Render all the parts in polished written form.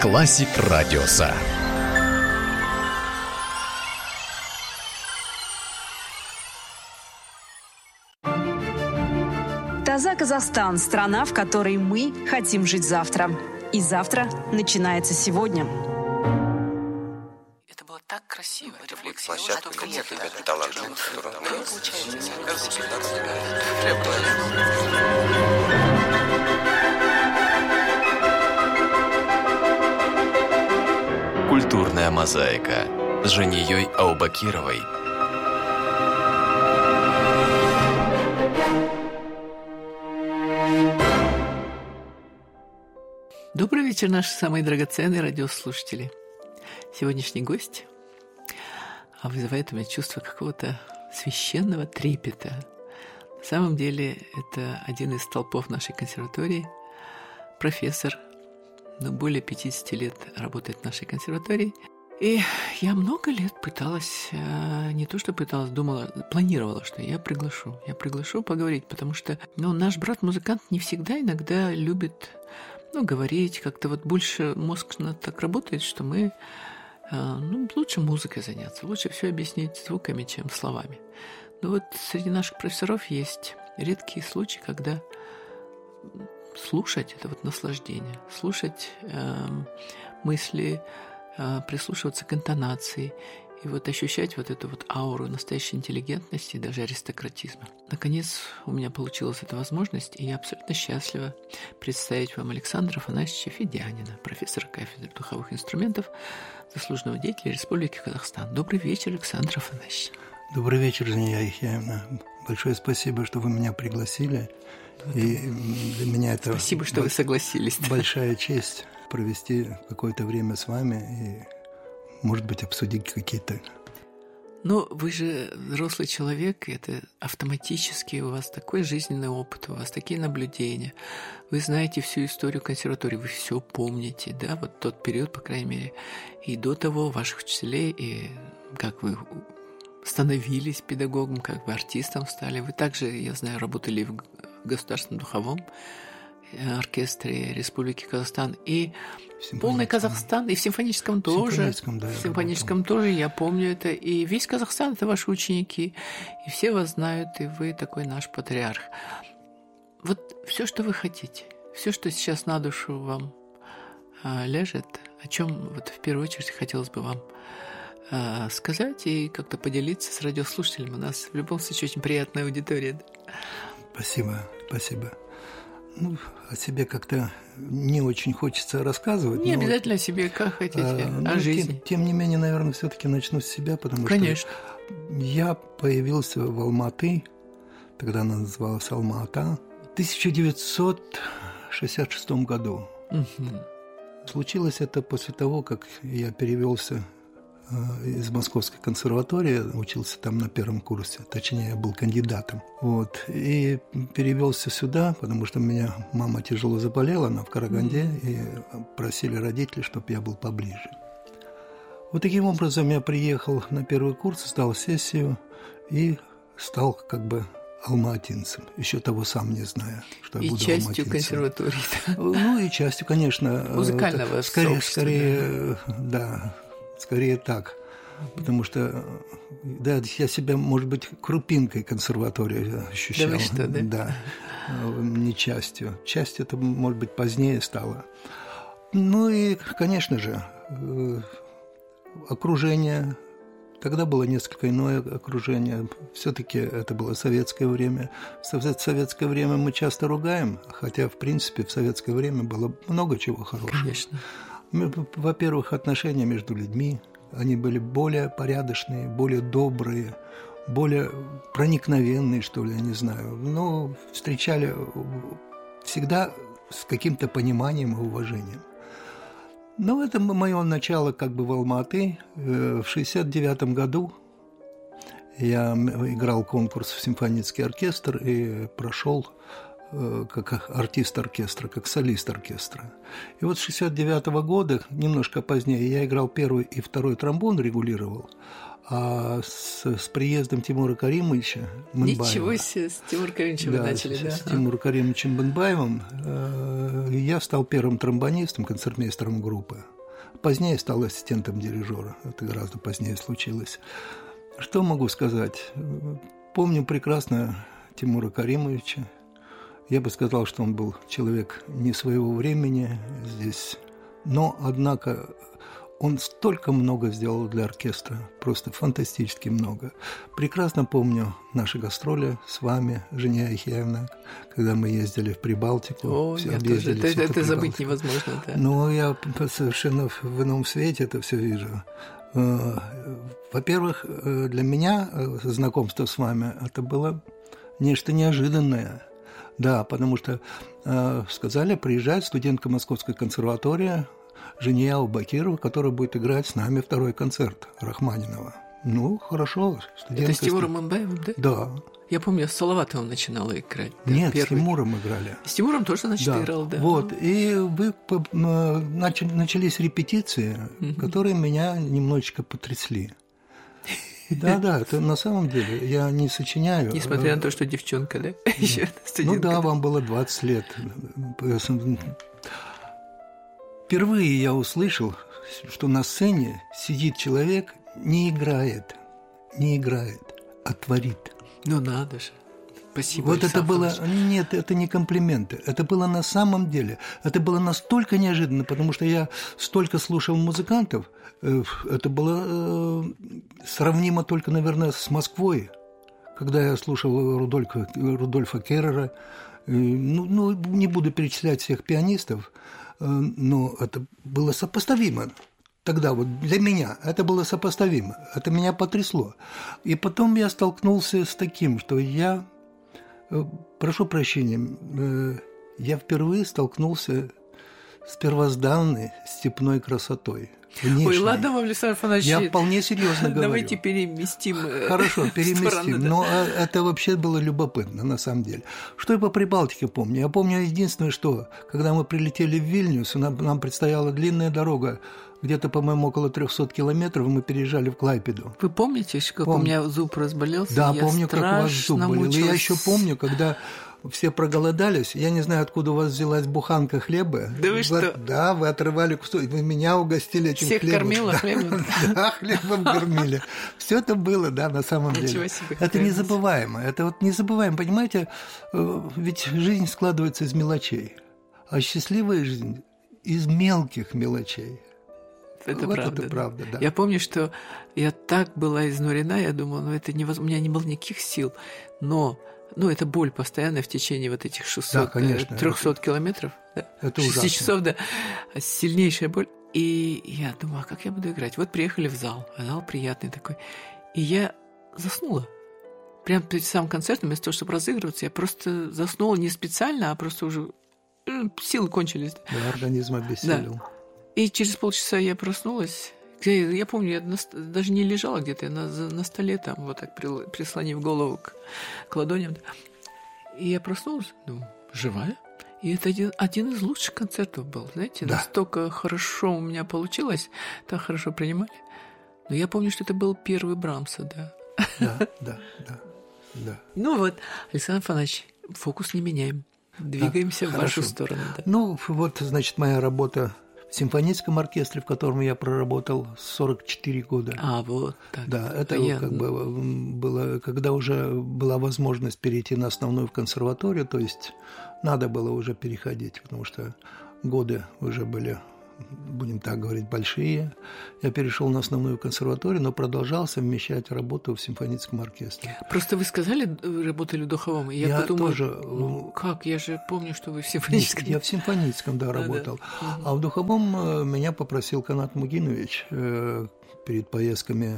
Классик Радиоса. Таза, Казахстан – страна, в которой мы хотим жить завтра. И завтра начинается сегодня. Это было так красиво. Площадка нет талантливых, Культурная мозаика с Женией Аубакировой. Добрый вечер, наши самые драгоценные радиослушатели. Сегодняшний гость вызывает у меня чувство какого-то священного трепета. На самом деле это один из столпов нашей консерватории, профессор, более 50 лет работает в нашей консерватории. И я много лет пыталась, не то что пыталась, думала, планировала, что я приглашу поговорить, потому что наш брат-музыкант не всегда иногда любит говорить, как-то больше мозг так работает, что мы лучше музыкой заняться, лучше все объяснить звуками, чем словами. Но среди наших профессоров есть редкие случаи, когда слушать — это наслаждение, слушать мысли, прислушиваться к интонации и ощущать эту ауру настоящей интеллигентности и даже аристократизма. Наконец у меня получилась эта возможность, и я абсолютно счастлива представить вам Александра Афанасьевича Федянина, профессора кафедры духовых инструментов, заслуженного деятеля Республики Казахстан. Добрый вечер, Александр Афанасьевич. Добрый вечер, Женя Яхьевна. Большое спасибо, что вы меня пригласили. И для меня это спасибо, что вы согласились. Большая честь провести какое-то время с вами и, может быть, обсудить какие-то... Вы же взрослый человек, и это автоматически у вас такой жизненный опыт, у вас такие наблюдения. Вы знаете всю историю консерватории, вы все помните, да, тот период, по крайней мере, и до того ваших учителей, и как вы становились педагогом, как вы артистом стали. Вы также, я знаю, работали в Государственном духовом оркестре Республики Казахстан и полный Казахстан, и в симфоническом тоже. В симфоническом тоже, я помню это. И весь Казахстан — это ваши ученики, и все вас знают, и вы такой наш патриарх. Все, что вы хотите, все, что сейчас на душу вам лежит, о чем в первую очередь хотелось бы вам сказать и как-то поделиться с радиослушателем. У нас в любом случае очень приятная аудитория. Спасибо. О себе как-то не очень хочется рассказывать. Не обязательно о себе, как хотите, о жизни. Тем не менее, наверное, все-таки начну с себя, потому что я появился в Алматы, тогда она называлась Алма-Ата, в 1966 году. Случилось это после того, как я перевелся из Московской консерватории, учился там на первом курсе, точнее, я был кандидатом. И перевелся сюда, потому что у меня мама тяжело заболела, она в Караганде, и просили родители, чтобы я был поближе. Таким образом я приехал на первый курс, сдал сессию и стал алматинцем, еще того сам не зная, что я буду алматинцем. И частью консерватории. И частью, конечно. Музыкального скорее, да. Скорее так, потому что, я себя, может быть, крупинкой консерватории ощущал. Да вы что, да? Да, не частью. Часть это, может быть, позднее стало. И, конечно же, окружение. Тогда было несколько иное окружение. Все-таки это было советское время. В советское время мы часто ругаем, хотя, в принципе, в советское время было много чего хорошего. Конечно. Во-первых, отношения между людьми, они были более порядочные, более добрые, более проникновенные, что ли, я не знаю. Встречали всегда с каким-то пониманием и уважением. Это мое начало в Алма-Аты. В 1969 году я играл конкурс в симфонический оркестр и прошел как артист оркестра, как солист оркестра. И с 1969 года, немножко позднее, я играл первый и второй тромбон, регулировал, А с приездом Тимура Каримовича Мынбаева... Ничего себе, с Тимуром Каримовичем вы начали, да? С Тимуром Каримовичем Мынбаевым я стал первым тромбонистом, концертмейстером группы. Позднее стал ассистентом дирижера. Это гораздо позднее случилось. Что могу сказать? Помню прекрасно Тимура Каримовича. Я бы сказал, что он был человек не своего времени здесь. Но, однако, он столько много сделал для оркестра. Просто фантастически много. Прекрасно помню наши гастроли с вами, Жения Яхьяевна, когда мы ездили в Прибалтику. О, я тоже. Это забыть невозможно, да. Но я совершенно в ином свете это все вижу. Во-первых, для меня знакомство с вами это было нечто неожиданное. Да, потому что сказали, приезжает студентка Московской консерватории Жения Аубакирова, которая будет играть с нами второй концерт Рахманинова. Ну, хорошо. Это с Тимуром Мынбаевым, да? Да. Я помню, с Салаватовым начинала играть. Да, нет, с Тимуром играли. С Тимуром тоже, значит, играл, да. Вот, и начались репетиции, которые меня немножечко потрясли. Да, это на самом деле я не сочиняю. Несмотря на то, что девчонка, да? Еще студентка. Ну да, вам было 20 лет. Впервые я услышал, что на сцене сидит человек, не играет, а творит. Ну надо же. Спасибо. Вот это было... Нет, это не комплименты. Это было на самом деле. Это было настолько неожиданно, потому что я столько слушал музыкантов. Это было сравнимо только, наверное, с Москвой. Когда я слушал Рудольфа Керрера. Ну, не буду перечислять всех пианистов, но это было сопоставимо. Тогда вот для меня это было сопоставимо. Это меня потрясло. И потом я столкнулся с таким, что я... Прошу прощения, я впервые столкнулся с первозданной степной красотой. Внешней. Ой, ладно вам, Александр Афанасьевич. Я вполне серьезно говорю. Давайте переместим. Хорошо, переместим. Да. Но это вообще было любопытно, на самом деле. Что я по Прибалтике помню? Я помню единственное, что когда мы прилетели в Вильнюс, нам предстояла длинная дорога, где-то, по-моему, около 300 километров, мы переезжали в Клайпеду. Вы помните, как у меня зуб разболелся? Да, помню, как у вас зуб болел. И я еще помню, когда все проголодались, я не знаю, откуда у вас взялась буханка хлеба. Да вы что? Да, вы отрывали кусок, вы меня угостили этим всех хлебом. Всех кормила хлебом? Да, хлебом кормили. Все это было, да, на самом деле. Это незабываемо. Это вот незабываемо, понимаете? Ведь жизнь складывается из мелочей, а счастливая жизнь из мелких мелочей. Это вот правда. Это правда, да. Я помню, что я так была изнурена, я думала, это невозможно, у меня не было никаких сил, но это боль постоянная в течение вот этих 300 километров. Да? Это 6 ужасно. часов, да. Сильнейшая боль. И я думала, а как я буду играть? Вот приехали в зал, зал приятный такой. И я заснула. Прямо перед самым концертом, вместо того, чтобы разыгрываться, я просто заснула не специально, а просто уже силы кончились. Да, организм обессилел. Да. И через полчаса я проснулась. Я помню, я даже не лежала где-то, я на столе там, вот так прислонив голову к ладоням. И я проснулась, думаю, живая. И это один из лучших концертов был, знаете, да. Настолько хорошо у меня получилось, так хорошо принимали. Но я помню, что это был первый Брамса, да. Да. Ну вот, Александр Афанасьевич, фокус не меняем. Двигаемся в вашу сторону. Да. Ну, вот, значит, моя работа в симфоническом оркестре, в котором я проработал 44 года. А, вот так. Да, это как бы было, когда уже была возможность перейти на основную в консерваторию, то есть надо было уже переходить, потому что годы уже были, будем так говорить, большие. Я перешел на основную консерваторию, но продолжал совмещать работу в симфоническом оркестре. Просто вы сказали, работали в духовом, и я подумала, тоже, как, я же помню, что вы в симфоническом. Я в симфоническом, да, работал. Да. А в духовом меня попросил Канат Мугинович перед поездками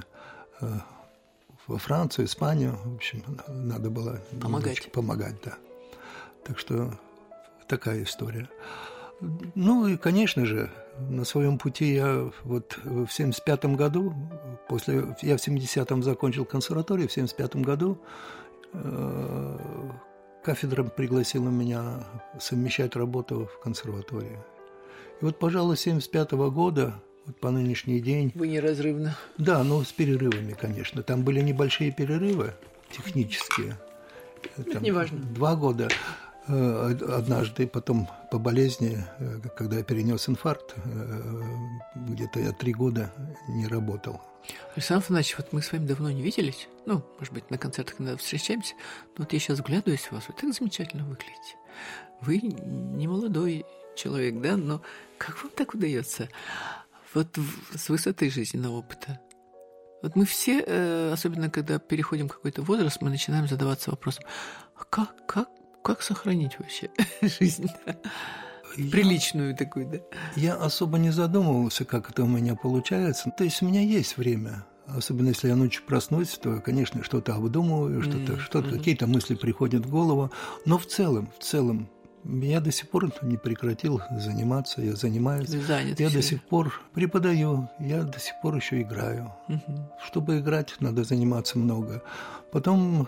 во Францию, Испанию. В общем, надо было помогать, да. Так что такая история. Ну и, конечно же, на своем пути я вот в 75-м году, я в 70-м закончил консерваторию, в 75-м году кафедра пригласила меня совмещать работу в консерватории. И вот, пожалуй, с 75-го года вот по нынешний день. Вы неразрывно. Да, но с перерывами, конечно. Там были небольшие перерывы технические. Это не важно. 2 года. Однажды потом по болезни, когда я перенес инфаркт, где-то я 3 года не работал. Александр Афанасьевич, вот мы с вами давно не виделись. Ну, может быть, на концертах иногда встречаемся. Но вот я сейчас вглядываюсь в вас, вы так замечательно выглядите. Вы не молодой человек, да? Но как вам так удается? Вот с высоты жизненного опыта. Вот мы все, особенно когда переходим в какой-то возраст, мы начинаем задаваться вопросом, как сохранить вообще жизнь? Приличную такую, да? Я особо не задумывался, как это у меня получается. То есть у меня есть время. Особенно если я ночью проснусь, то, конечно, что-то обдумываю, какие-то мысли приходят в голову. Но в целом, я до сих пор не прекратил заниматься, я занимаюсь. Я до сих пор преподаю, я до сих пор еще играю. Чтобы играть, надо заниматься много. Потом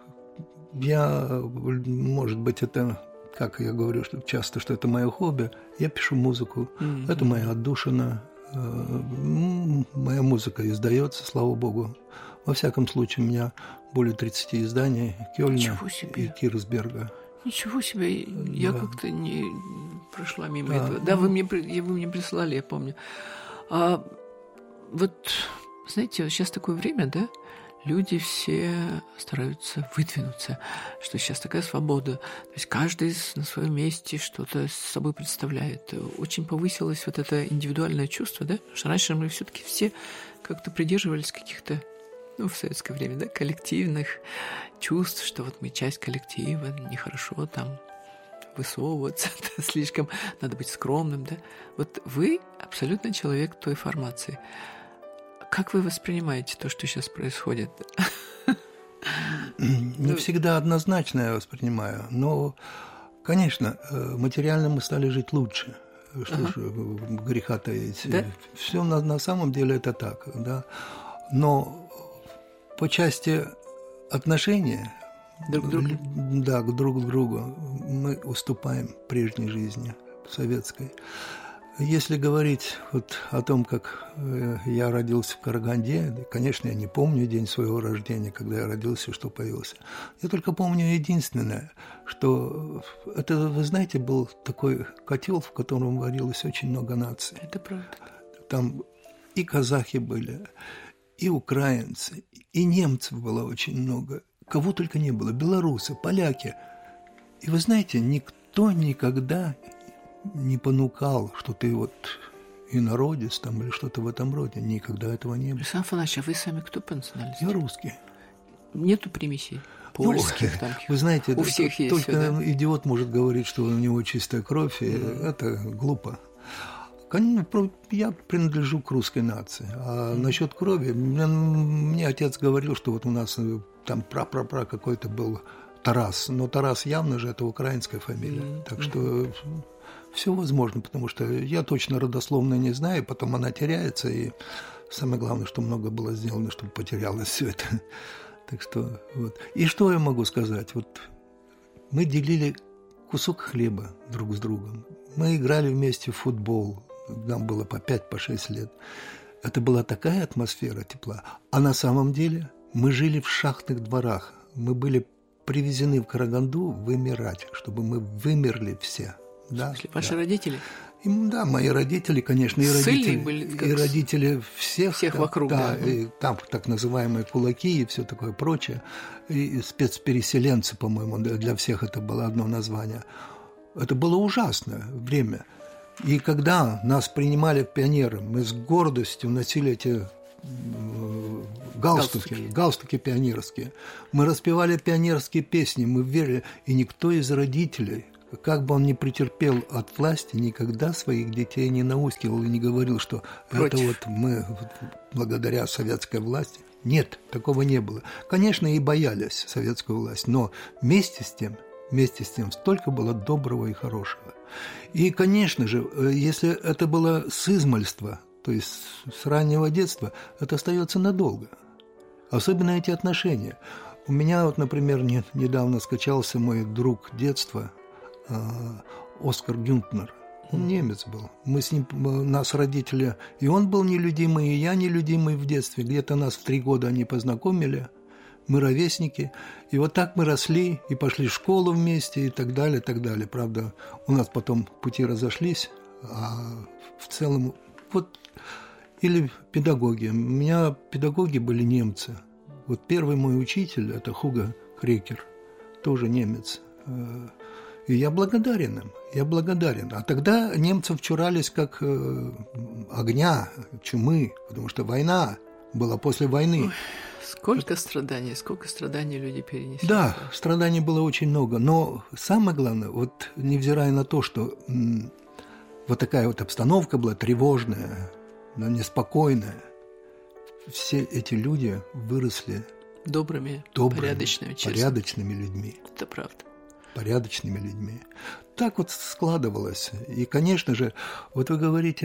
может быть, это, как я говорю часто, что это мое хобби, я пишу музыку, это моя отдушина. Моя музыка издается, слава богу. Во всяком случае, у меня более 30 изданий Кёльна и Кирсберга. Ничего себе, я как-то не прошла мимо этого. Да, вы мне прислали, я помню. А вот, знаете, сейчас такое время, да? Люди все стараются выдвинуться, что сейчас такая свобода. То есть каждый на своем месте что-то с собой представляет. Очень повысилось вот это индивидуальное чувство, да? Потому что раньше мы все-таки все как-то придерживались каких-то, в советское время, да, коллективных чувств, что вот мы часть коллектива, нехорошо там высовываться, слишком надо быть скромным, да? Вот вы абсолютно человек той формации. Как вы воспринимаете то, что сейчас происходит? Не всегда однозначно я воспринимаю, но, конечно, материально мы стали жить лучше. Что ж греха таить. Да? Все на самом деле это так, да. Но по части отношения друг к другу мы уступаем прежней жизни советской. Если говорить вот о том, как я родился в Караганде, конечно, я не помню день своего рождения, когда я родился и что появился. Я только помню единственное, что это, вы знаете, был такой котел, в котором варилось очень много наций. Это правда. Там и казахи были, и украинцы, и немцев было очень много. Кого только не было. Белорусы, поляки. И вы знаете, никто никогда не понукал, что ты вот инородец там или что-то в этом роде. Никогда этого не было. Александр Афанасьевич, а вы сами кто по национальности? Я русский. Нету примесей польских там? Вы знаете, у всех есть только все, да? Идиот может говорить, что у него чистая кровь, и это глупо. Я принадлежу к русской нации. А насчет крови, мне отец говорил, что вот у нас там пра-пра-пра какой-то был Тарас. Но Тарас явно же это украинская фамилия. Так что все возможно, потому что я точно родословно не знаю, потом она теряется, и самое главное, что много было сделано, чтобы потерялось все это. Так что вот. И что я могу сказать? Вот мы делили кусок хлеба друг с другом. Мы играли вместе в футбол. Нам было по 5-6 лет. Это была такая атмосфера тепла. А на самом деле мы жили в шахтных дворах. Мы были привезены в Караганду вымирать, чтобы мы вымерли все. Да? В смысле, ваши родители? Да, мои родители, конечно, и родители всех вокруг. Да, и там так называемые кулаки и все такое прочее. И спецпереселенцы, по-моему, для всех это было одно название. Это было ужасное время. И когда нас принимали пионером, мы с гордостью носили эти галстуки пионерские. Мы распевали пионерские песни, мы верили, и никто из родителей, как бы он ни претерпел от власти, никогда своих детей не наускивал и не говорил, что это вот мы благодаря советской власти. Нет, такого не было. Конечно, и боялись советскую власть, но вместе с тем столько было доброго и хорошего. И, конечно же, если это было с измальства, то есть с раннего детства, это остается надолго. Особенно эти отношения. У меня, вот, например, недавно скачался мой друг детства Оскар Гюнтнер. Он немец был. Мы с ним, нас родители, и он был нелюдимый, и я нелюдимый в детстве. Где-то нас в 3 года они познакомили, мы ровесники. И вот так мы росли и пошли в школу вместе и так далее, так далее. Правда, у нас потом пути разошлись, а в целом вот... Или педагоги. У меня педагоги были немцы. Вот первый мой учитель, это Хуго Крекер, тоже немец. И я благодарен им, я благодарен. А тогда немцев чурались как огня, чумы, потому что война была после войны. Ой, сколько страданий люди перенесли. Да, страданий было очень много. Но самое главное, вот невзирая на то, что вот такая вот обстановка была тревожная, но неспокойная, все эти люди выросли добрыми, порядочными людьми. Это правда. Порядочными людьми. Так вот складывалось. И, конечно же, вот вы говорите,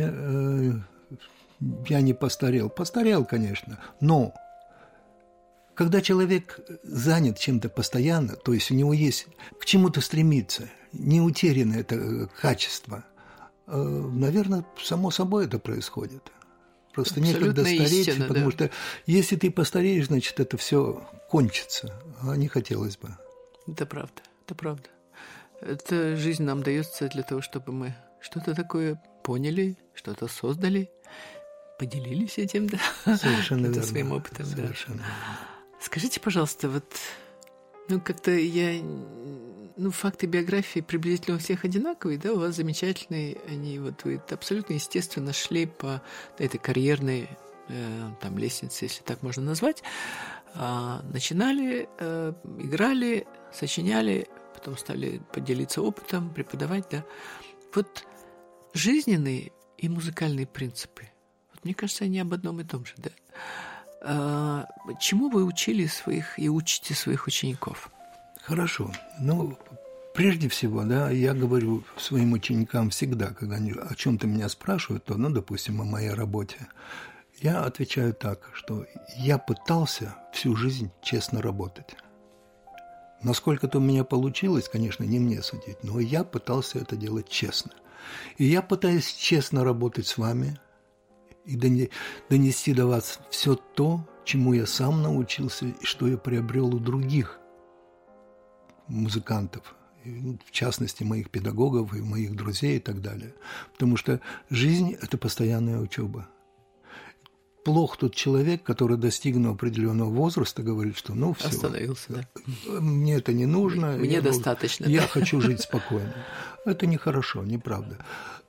я не постарел. Постарел, конечно, но когда человек занят чем-то постоянно, то есть у него есть к чему-то стремиться, не утеряно это качество, наверное, само собой это происходит. Просто некогда стареть, истина, потому что если ты постареешь, значит, это все кончится, а не хотелось бы. Это правда, это правда. Эта жизнь нам дается для того, чтобы мы что-то такое поняли, что-то создали, поделились этим, да, совершенно верно. Своим опытом, совершенно да. Верно. Скажите, пожалуйста, вот, как-то факты биографии приблизительно у всех одинаковые, да, у вас замечательные, вы абсолютно естественно шли по этой карьерной лестнице, если так можно назвать, начинали, играли, сочиняли, потом стали поделиться опытом, преподавать, да. Вот жизненные и музыкальные принципы, вот мне кажется, они об одном и том же, да. Чему вы учили и учите своих учеников? Хорошо. Прежде всего, да, я говорю своим ученикам всегда, когда они о чем-то меня спрашивают, то, допустим, о моей работе, я отвечаю так, что я пытался всю жизнь честно работать. Насколько-то у меня получилось, конечно, не мне судить, но я пытался это делать честно. И я пытаюсь честно работать с вами и донести до вас все то, чему я сам научился и что я приобрел у других музыкантов, в частности, моих педагогов и моих друзей и так далее. Потому что жизнь – это постоянная учеба. Плох тот человек, который, достигнув определенного возраста, говорит, что все. Остановился, да. Мне это не нужно. Мне достаточно. Я хочу жить спокойно. Это нехорошо, неправда.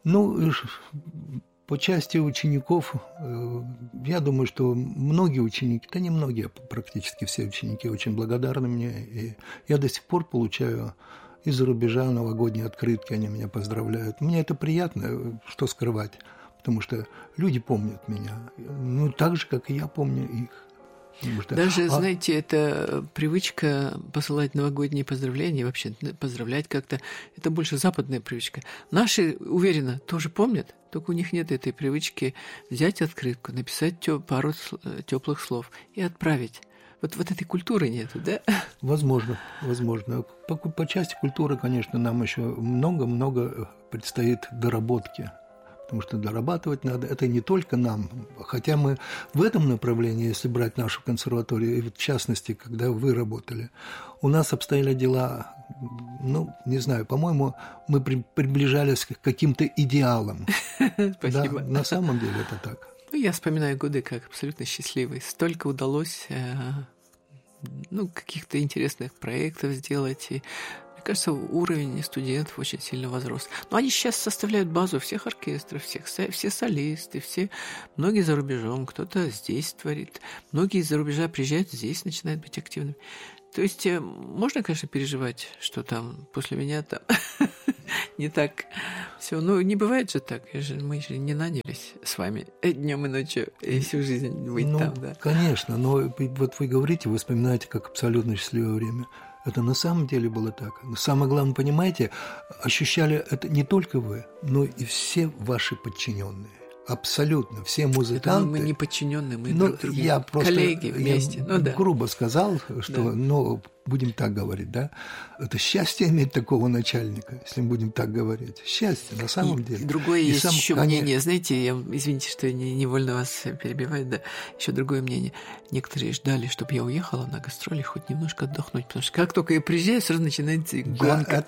По части учеников, я думаю, что многие ученики, да не многие, а практически все ученики очень благодарны мне. И я до сих пор получаю из-за рубежа новогодние открытки, они меня поздравляют. Мне это приятно, что скрывать, потому что люди помнят меня, так же, как и я помню их. Даже, знаете, эта привычка посылать новогодние поздравления, вообще поздравлять как-то, это больше западная привычка. Наши, уверенно, тоже помнят, только у них нет этой привычки взять открытку, написать пару теплых слов и отправить. Вот этой культуры нету, да? Возможно. По части культуры, конечно, нам еще много предстоит доработки. Потому что дорабатывать надо, это не только нам. Хотя мы в этом направлении, если брать нашу консерваторию, и в частности, когда вы работали, у нас обстояли дела, не знаю, по-моему, мы приближались к каким-то идеалам. Спасибо. Да, на самом деле это так. Я вспоминаю годы как абсолютно счастливые. Столько удалось каких-то интересных проектов сделать. И мне кажется, уровень студентов очень сильно возрос. Но они сейчас составляют базу всех оркестров, все солисты, многие за рубежом, кто-то здесь творит. Многие из-за рубежа приезжают, здесь начинают быть активными. То есть можно, конечно, переживать, что там после меня там не так все. Не бывает же так. Мы же не нанялись с вами днем и ночью и всю жизнь быть там. Да? Конечно, но вот вы говорите, вы вспоминаете как абсолютно счастливое время. Это на самом деле было так. Но самое главное, понимаете, ощущали это не только вы, но и все ваши подчиненные. абсолютно все Это музыканты. мы не подчиненные, мы Ну, друг другу я просто, коллеги вместе. Я грубо сказал, что, будем так говорить, да, это счастье иметь такого начальника, если мы будем так говорить. Счастье, на самом деле. Другое есть еще мнение. Знаете, извините, что я невольно вас перебиваю, да, еще другое мнение. Некоторые ждали, чтобы я уехала на гастроли, хоть немножко отдохнуть, потому что как только я приезжаю, сразу начинается гонка.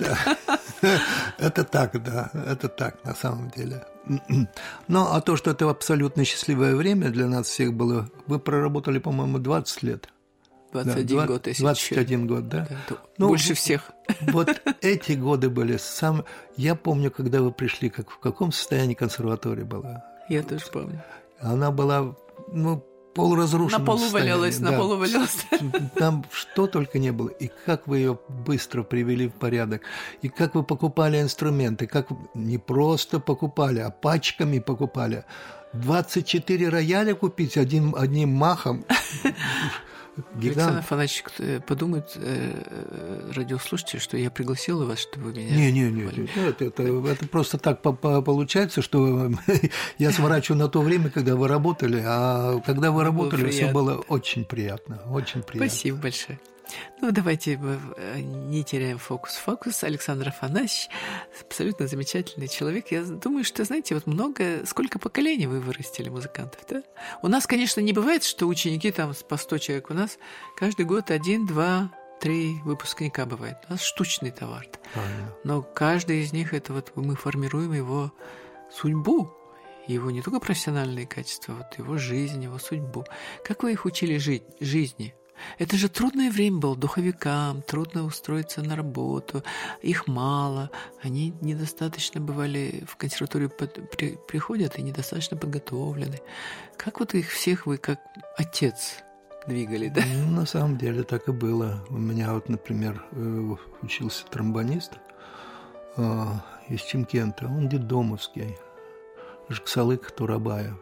Это так, да, это так, на самом деле. Ну, а то, что это абсолютно счастливое время для нас всех было, вы проработали, по-моему, 20 лет. 21 год, если 21 год, да? Больше всех. Вот эти годы были самые... Я помню, когда вы пришли, в каком состоянии консерватория была. Я тоже помню. Она была, полуразрушенном состоянии. На полу валялась. Там что только не было. И как вы ее быстро привели в порядок. И как вы покупали инструменты. Как не просто покупали, а пачками покупали. 24 рояля купить одним махом. Александр Афанасьевич, подумают радиослушатели, что я пригласила вас, чтобы вы меня... Не. Это просто так получается, что я сворачиваю на то время, когда вы работали, а когда вы работали, все было очень приятно, очень приятно. Спасибо большое. Давайте не теряем фокус. Александр Афанасьевич абсолютно замечательный человек. Я думаю, что, знаете, сколько поколений вы вырастили музыкантов, да? У нас, конечно, не бывает, что ученики там по 100 человек. У нас каждый год 1, 2, 3 выпускника бывает. У нас штучный товар. Но каждый из них, это мы формируем его судьбу. Его не только профессиональные качества, его жизнь, его судьбу. Как вы их учили жизни? Это же трудное время было духовикам, трудно устроиться на работу, их мало, они недостаточно бывали в консерваторию приходят и недостаточно подготовлены. Как их всех вы как отец двигали, да? На самом деле так и было. У меня например, учился тромбонист из Чимкента, он детдомовский, Жксалык Турабаев.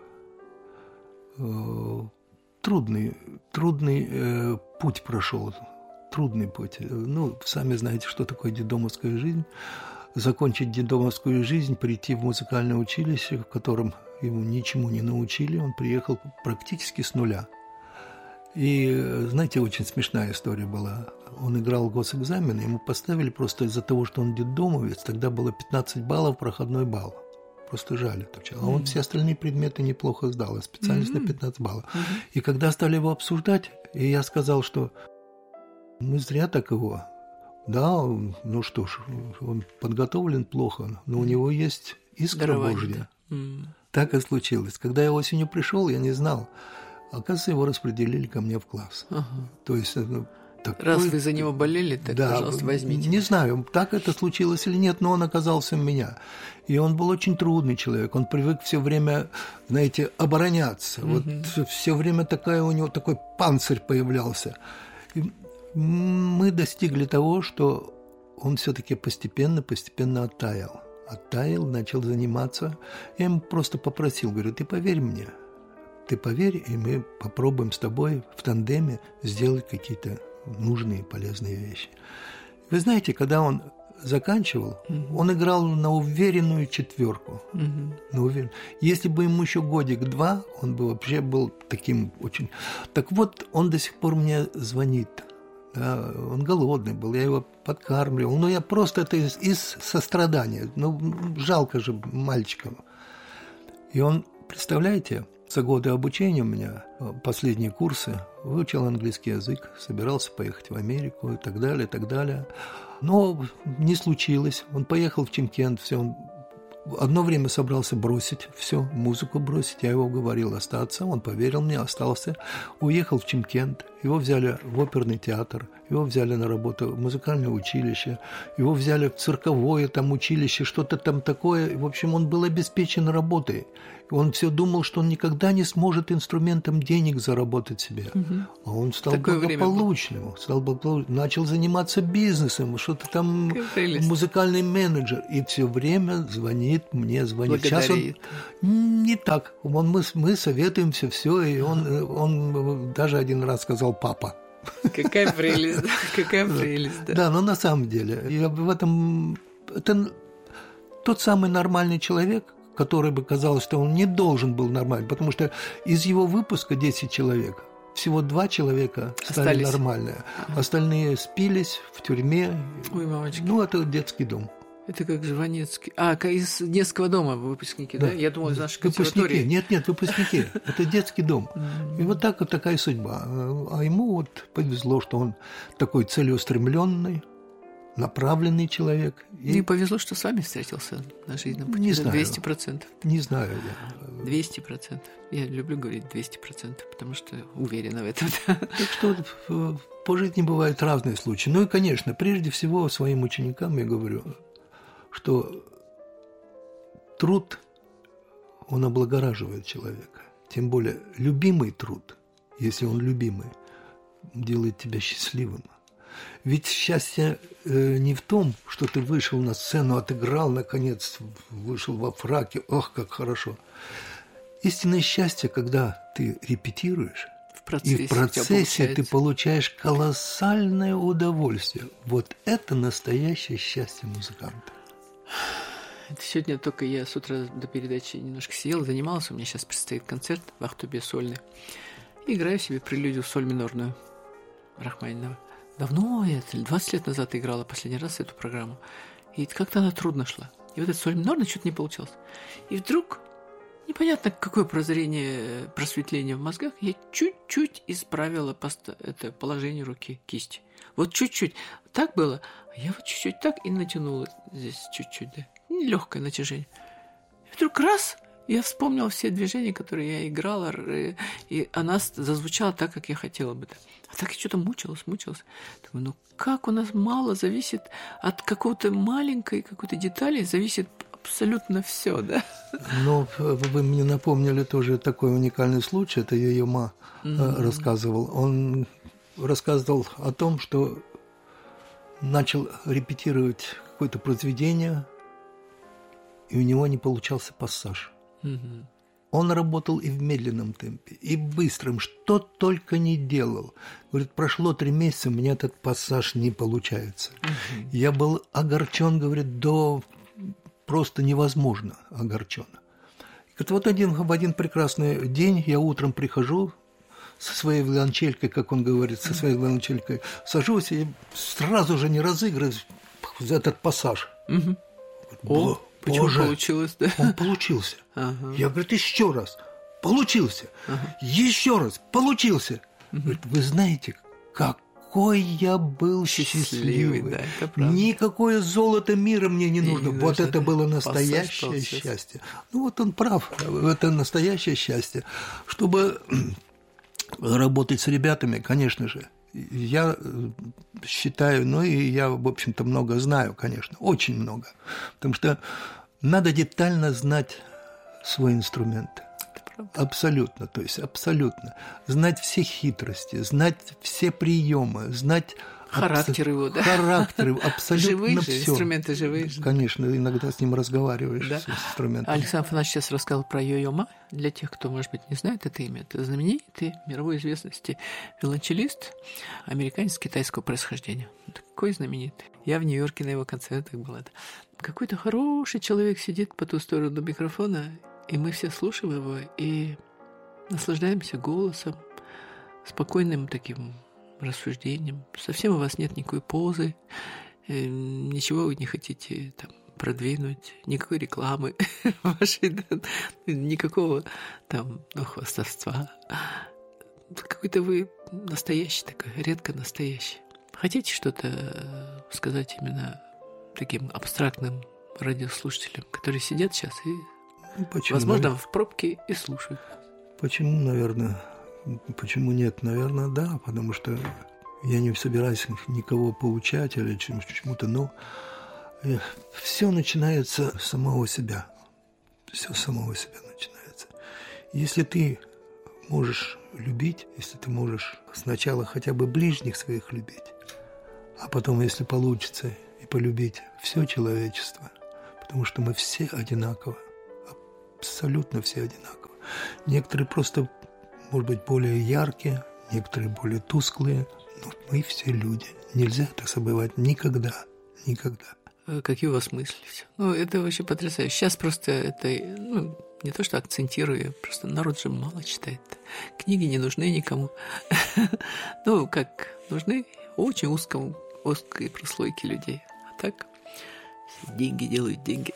Трудный путь прошел, трудный путь. Сами знаете, что такое детдомовская жизнь. Закончить детдомовскую жизнь, прийти в музыкальное училище, в котором ему ничему не научили, он приехал практически с нуля. И, знаете, очень смешная история была. Он играл госэкзамен, ему поставили просто из-за того, что он детдомовец, тогда было 15 баллов, проходной балл. Просто жаль это. А он все остальные предметы неплохо сдал, а специальность на 15 баллов. И когда стали его обсуждать, и я сказал, что мы зря так его. Да, что ж, он подготовлен плохо, но у него есть искра Божья. Так и случилось. Когда я осенью пришел, я не знал. Оказывается, его распределили ко мне в класс. То есть... Раз вы за него болели, так, пожалуйста, возьмите. Не знаю, так это случилось или нет, но он оказался у меня. И он был очень трудный человек. Он привык все время, знаете, обороняться. Все время у него такой панцирь появлялся. И мы достигли того, что он все-таки постепенно оттаял, начал заниматься. Я ему просто попросил, говорю, ты поверь мне. Ты поверь, и мы попробуем с тобой в тандеме сделать какие-то нужные, полезные вещи. Вы знаете, когда он заканчивал, он играл на уверенную четверку. Если бы ему еще годик-два, он бы вообще был таким очень... Так вот, он до сих пор мне звонит. Да, он голодный был, я его подкармливал. Я просто это из сострадания. Жалко же мальчика. И он, представляете... За годы обучения у меня, последние курсы, выучил английский язык, собирался поехать в Америку и так далее, и так далее. Но не случилось. Он поехал в Чимкент, все. Он одно время собрался бросить все, музыку бросить. Я его уговорил остаться, он поверил мне, остался. Уехал в Чимкент, его взяли в оперный театр, его взяли на работу в музыкальное училище, его взяли в цирковое училище, что-то там такое. В общем, он был обеспечен работой. Он все думал, что он никогда не сможет инструментом денег заработать себе. А он стал благополучным, начал заниматься бизнесом, что-то там музыкальный менеджер. И все время звонит мне. Сейчас он не так. Мы советуемся, все. И он даже один раз сказал «папа». Какая прелесть, да? Какая прелесть, да. Да, но на самом деле, я в этом... Это тот самый нормальный человек, который бы казалось, что он не должен был нормальным, потому что из его выпуска 10 человек, всего 2 человека стали нормальные. Остальные спились в тюрьме. Ой, мамочки. Ну, это детский дом. Это как Жванецкий. Из детского дома выпускники, да? Я думал, из нашей консерватории. Нет, выпускники. Это детский дом. И вот такая судьба. А ему вот повезло, что он такой целеустремленный, направленный человек. И повезло, что с вами встретился на жизненном пути. Не знаю. 200%. Не знаю. 200%. Я люблю говорить 200%, потому что уверена в этом. Так что по жизни бывают разные случаи. Ну и, конечно, прежде всего своим ученикам я говорю, что труд, он облагораживает человека. Тем более любимый труд, если он любимый, делает тебя счастливым. Ведь счастье не в том, что ты вышел на сцену, отыграл, наконец, вышел во фраке, ох, как хорошо. Истинное счастье, когда ты репетируешь, и в процессе ты получаешь колоссальное удовольствие. Вот это настоящее счастье музыканта. Это сегодня только я с утра до передачи немножко сидел, занимался. У меня сейчас предстоит концерт в Ахтубе сольный. И играю себе прелюдию соль минорную Рахманинова. Давно я, 20 лет назад играла последний раз эту программу. И как-то она трудно шла. И вот этот соль минорный что-то не получалось. И вдруг, непонятно какое просветление в мозгах, я чуть-чуть исправила это положение руки, кисти. Вот чуть-чуть. Так было. А я вот чуть-чуть так и натянула здесь чуть-чуть, да. Легкое натяжение. И вдруг раз, я вспомнила все движения, которые я играла, и она зазвучала так, как я хотела бы. А так я что-то мучилась. Думаю, как у нас мало зависит от какого-то маленькой какой-то детали, зависит абсолютно все, да? Ну, вы мне напомнили тоже такой уникальный случай, это Йо-Йо Ма рассказывал. Он рассказывал о том, что начал репетировать какое-то произведение, и у него не получался пассаж. Он работал и в медленном темпе, и быстром, что только не делал. Говорит, прошло 3 месяца, у меня этот пассаж не получается. Я был огорчен, говорит, до просто невозможно огорчен. Говорит, вот в один прекрасный день я утром прихожу со своей виолончелькой, как он говорит, со своей виолончелькой, сажусь и сразу же не разыгрываю этот пассаж. О, почему получилось, да? Он получился. Я, говорит, еще раз. Получился. Еще раз. Получился. Говорит, вы знаете, какой я был счастливый. Да, это правда. Никакое золото мира мне не нужно. Вот это было настоящее счастье. Ну, вот он прав. Это настоящее счастье. Чтобы работать с ребятами, конечно же, я считаю, ну и я, в общем-то, много знаю, конечно, очень много. Потому что надо детально знать свой инструмент. Абсолютно, то есть абсолютно. Знать все хитрости, знать все приемы, знать характер его, да? Характер, абсолютно живые все. Же, инструменты живые же. Конечно, иногда с ним разговариваешь, да. с инструментом. Александр Афанасьевич сейчас рассказал про Йо-Йо Ма. Для тех, кто, может быть, не знает это имя, это знаменитый мировой известности виолончелист, американец китайского происхождения. Такой знаменитый. Я в Нью-Йорке на его концертах была. Какой-то хороший человек сидит по ту сторону микрофона, и мы все слушаем его и наслаждаемся голосом, спокойным таким рассуждением. Совсем у вас нет никакой позы, ничего вы не хотите там продвинуть, никакой рекламы вашей, никакого там хвастовства. Какой-то вы настоящий такой, редко настоящий. Хотите что-то сказать именно таким абстрактным радиослушателям, которые сидят сейчас и, возможно, в пробке и слушают? Почему, наверное? Почему нет? Наверное, да, потому что я не собираюсь никого поучать или чему-то, но все начинается с самого себя. Все с самого себя начинается. Если ты можешь любить, если ты можешь сначала хотя бы ближних своих любить, а потом, если получится, и полюбить все человечество, потому что мы все одинаковы, абсолютно все одинаковы. Некоторые просто, может быть, более яркие, некоторые более тусклые, но мы все люди. Нельзя это забывать никогда, никогда. какие у вас мысли. Все. Ну, это вообще потрясающе. Сейчас просто это, не то что акцентирую, просто народ же мало читает. Книги не нужны никому. Ну, как нужны очень узкой прослойке людей. А так деньги делают деньги.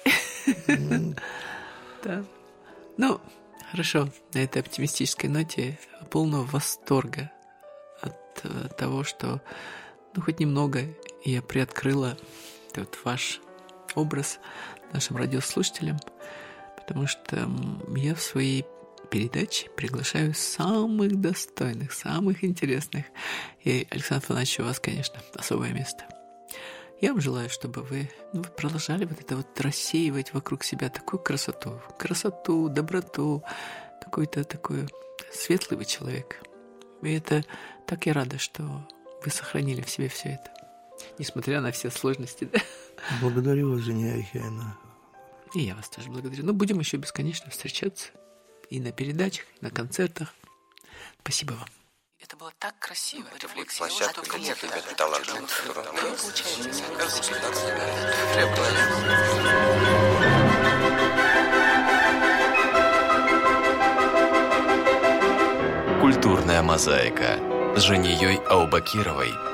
Да. Ну, хорошо, на этой оптимистической ноте полного восторга от того, что, хоть немного я приоткрыла вот ваш образ нашим радиослушателям, потому что я в своей передаче приглашаю самых достойных, самых интересных. И, Александр Афанасьевич, у вас, конечно, особое место. Я вам желаю, чтобы вы продолжали вот это вот рассеивать вокруг себя такую красоту, доброту, какой-то такой светлый вы человек. И это так я рада, что вы сохранили в себе все это, несмотря на все сложности. Да? Благодарю вас, Женя Айхена. И я вас тоже благодарю. Будем еще бесконечно встречаться и на передачах, и на концертах. Спасибо вам. Это было так красиво. Площадка нет талантов. Культурная мозаика с Женией Аубакировой.